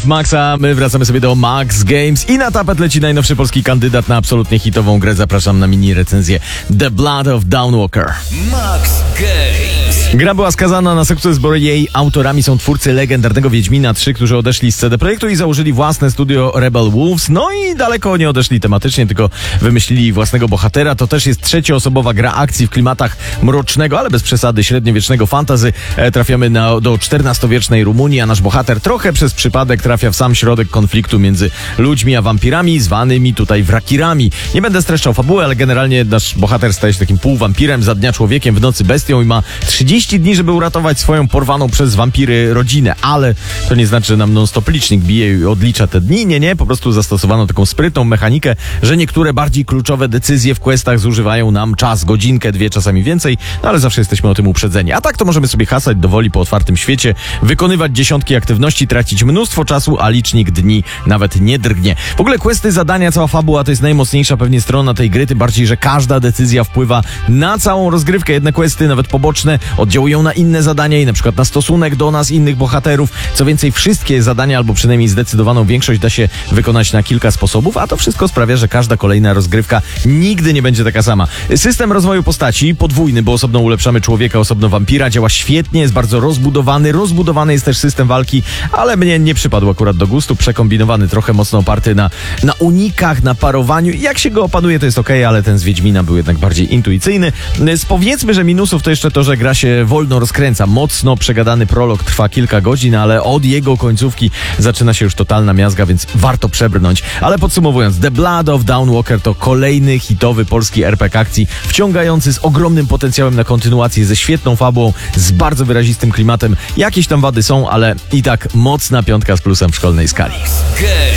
w Maxa. My wracamy sobie do Max Games i na tapet leci najnowszy polski kandydat na absolutnie hitową grę. Zapraszam na mini recenzję The Blood of Dawnwalker. Max Games. Gra była skazana na sukces, bo jej autorami są twórcy legendarnego Wiedźmina 3, którzy odeszli z CD Projektu i założyli własne studio Rebel Wolves. No i daleko nie odeszli tematycznie, tylko wymyślili własnego bohatera. To też jest trzecioosobowa gra akcji w klimatach mrocznego, ale bez przesady średniowiecznego fantasy. Trafiamy do XIV-wiecznej Rumunii, a nasz bohater trochę przez przypadek trafia w sam środek konfliktu między ludźmi a wampirami, zwanymi tutaj wrakirami. Nie będę streszczał fabuły, ale generalnie nasz bohater staje się takim półwampirem, za dnia człowiekiem, w nocy bestią i ma 30 dni, żeby uratować swoją porwaną przez wampiry rodzinę. Ale to nie znaczy, że nam non-stop licznik bije i odlicza te dni. Nie, po prostu zastosowano taką sprytną mechanikę, że niektóre bardziej kluczowe decyzje w questach zużywają nam czas, godzinkę, dwie, czasami więcej, no ale zawsze jesteśmy o tym uprzedzeni. A tak to możemy sobie hasać dowoli po otwartym świecie, wykonywać dziesiątki aktywności, tracić mnóstwo czasu, a licznik dni nawet nie drgnie. W ogóle questy, zadania, cała fabuła to jest najmocniejsza pewnie strona tej gry, tym bardziej, że każda decyzja wpływa na całą rozgrywkę. Jedne questy, nawet poboczne, oddziałują na inne zadania i na przykład na stosunek do nas, innych bohaterów. Co więcej, wszystkie zadania, albo przynajmniej zdecydowaną większość da się wykonać na kilka sposobów, a to wszystko sprawia, że każda kolejna rozgrywka nigdy nie będzie taka sama. System rozwoju postaci podwójny, bo osobno ulepszamy człowieka, osobno wampira, działa świetnie, jest bardzo rozbudowany. Rozbudowany jest też system walki, ale mnie nie przypadł akurat do gustu. Przekombinowany, trochę mocno oparty na unikach, na parowaniu. Jak się go opanuje, to jest okej, ale ten z Wiedźmina był jednak bardziej intuicyjny. Powiedzmy, że minusów to jeszcze to, że gra się wolno rozkręca. Mocno przegadany prolog trwa kilka godzin, ale od jego końcówki zaczyna się już totalna miazga, więc warto przebrnąć. Ale podsumowując, The Blood of Dawnwalker to kolejny hitowy polski RPG akcji, wciągający, z ogromnym potencjałem na kontynuację, ze świetną fabułą, z bardzo wyrazistym klimatem. Jakieś tam wady są, ale i tak mocna piątka z plusem w szkolnej skali.